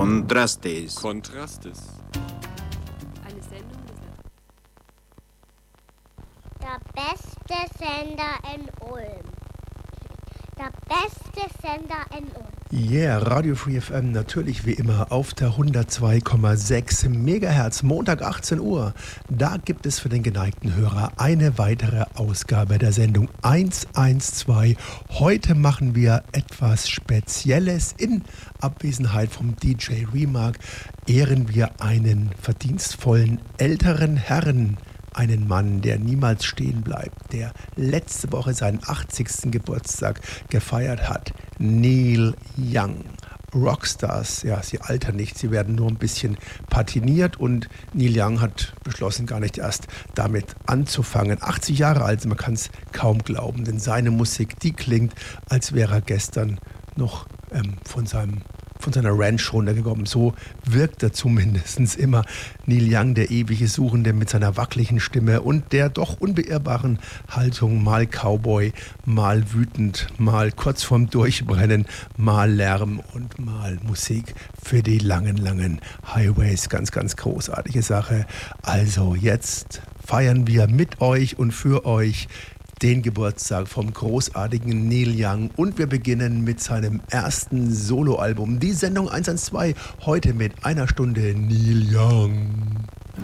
Kontrastes. Kontrastes. Eine Sendung Der beste Sender in Ulm. Der beste Sender in Ulm. Yeah, Radio Free FM, natürlich wie immer auf der 102,6 Megahertz, Montag 18 Uhr. Da gibt es für den geneigten Hörer eine weitere Ausgabe der Sendung 112. Heute machen wir etwas Spezielles. In Abwesenheit vom DJ Remark ehren wir einen verdienstvollen älteren Herrn. Einen Mann, der niemals stehen bleibt, der letzte Woche seinen 80. Geburtstag gefeiert hat. Neil Young. Rockstars, ja, sie altern nicht, sie werden nur ein bisschen patiniert und Neil Young hat beschlossen, gar nicht erst damit anzufangen. 80 Jahre alt, man kann es kaum glauben, denn seine Musik, die klingt, als wäre er gestern noch von seiner Ranch runtergekommen. So wirkt er zumindest immer. Neil Young, der ewige Suchende mit seiner wackeligen Stimme und der doch unbeirrbaren Haltung, mal Cowboy, mal wütend, mal kurz vorm Durchbrennen, mal Lärm und mal Musik für die langen, langen Highways. Ganz, ganz großartige Sache. Also jetzt feiern wir mit euch und für euch den Geburtstag vom großartigen Neil Young und wir beginnen mit seinem ersten Soloalbum. Die Sendung 112 heute mit einer Stunde Neil Young.